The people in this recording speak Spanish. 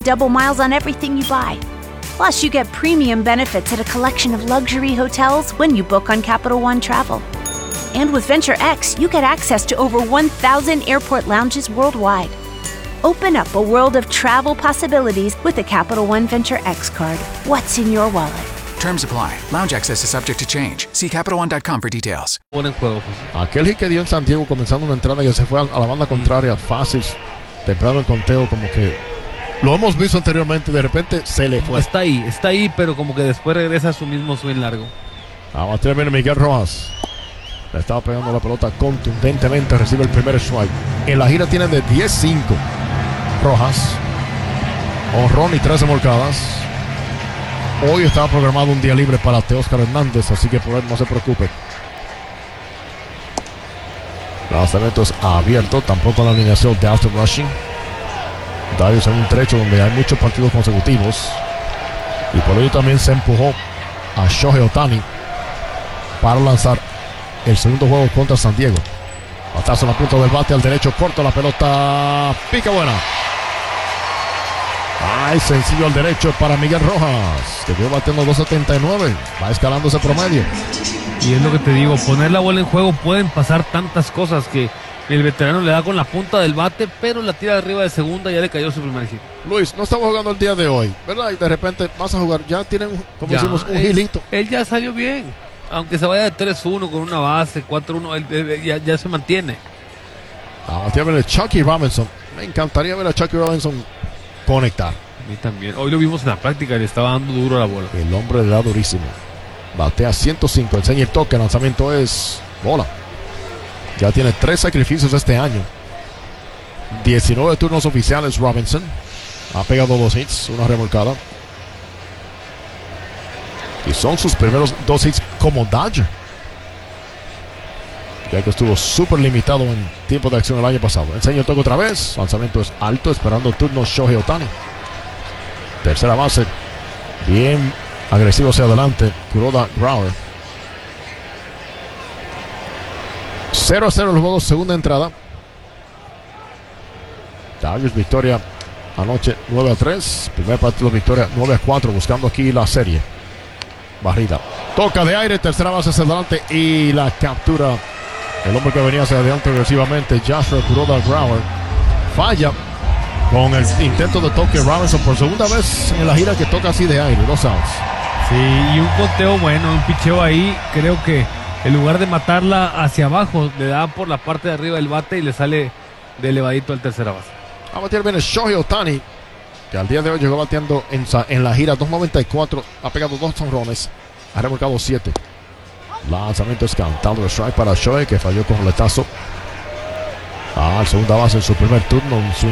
double miles on everything you buy. Plus, you get premium benefits at a collection of luxury hotels when you book on Capital One Travel. And with Venture X, you get access to over 1,000 airport lounges worldwide. Open up a world of travel possibilities with the Capital One Venture X card. What's in your wallet? Terms apply. Lounge access is subject to change. See CapitalOne.com for details. Buen juego. Aquel hit que dio en San Diego comenzando una entrada que se fue a la banda contraria fácil, temprano el conteo, como que lo hemos visto anteriormente, de repente se le fue. Está ahí, pero como que después regresa a su mismo swing largo. A bater viene Miguel Rojas. Le estaba pegando la pelota contundentemente, recibe el primer strike. En la gira tiene de 10-5 Rojas, honrón y 13 remolcadas. Hoy estaba programado un día libre para Teóscar Hernández, así que por él no se preocupe. Lanzamiento es abierto, tampoco la alineación de Austin Rushing. Darius en un trecho donde hay muchos partidos consecutivos. Y por ello también se empujó a Shohei Ohtani para lanzar el segundo juego contra San Diego. Batazo en la punta del bate al derecho, corto la pelota, pica buena. Ay, sencillo al derecho para Miguel Rojas, que quedó batiendo 2.79, va escalando ese promedio. Y es lo que te digo, poner la bola en juego pueden pasar tantas cosas, que el veterano le da con la punta del bate, pero la tira de arriba de segunda, ya le cayó su primer hit. Luis, no estamos jugando el día de hoy, ¿verdad? Y de repente vas a jugar, ya tienen, como decimos, un hilito. Él ya salió bien, aunque se vaya de 3-1 con una base, 4-1, él ya se mantiene. Aquí a ver a Chucky Robinson, me encantaría ver a Chucky Robinson conectar. A mí también. Hoy lo vimos en la práctica y le estaba dando duro a la bola. El hombre le da durísimo. Batea 105, enseña el toque, el lanzamiento es bola. Ya tiene 3 sacrificios este año. 19 turnos oficiales Robinson. Ha pegado 2 hits, una remolcada. Y son sus primeros 2 hits como Dodger, ya que estuvo súper limitado en tiempo de acción el año pasado. Enseña el toque otra vez. Lanzamiento es alto, esperando turno Shohei Ohtani. Tercera base, bien agresivo hacia adelante, Kuroda Grauer. 0-0 los juegos, segunda entrada. Dodgers victoria anoche 9-3. Primer partido victoria 9-4, buscando aquí la serie. Barrida, toca de aire, tercera base hacia adelante y la captura. El hombre que venía hacia adelante agresivamente, Joshua Kuroda Grauer, falla con el intento de toque. Robinson por segunda vez en la gira que toca así de aire, 2 outs. Sí, y un conteo bueno, un picheo ahí. Creo que en lugar de matarla hacia abajo, le da por la parte de arriba del bate y le sale de elevadito al tercera base. A batear viene Shohei Ohtani, que al día de hoy llegó bateando en la gira 2.94, ha pegado 2 jonrones, ha remolcado 7. Lanzamiento es cantado de strike para Shohei, que falló con roletazo al segunda base en su primer turno.